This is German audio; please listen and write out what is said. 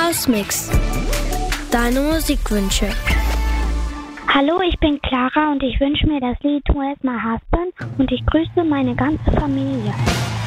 Hausmix. Deine Musikwünsche. Hallo, ich bin Clara und ich wünsche mir das Lied Where's My Husband und ich grüße meine ganze Familie.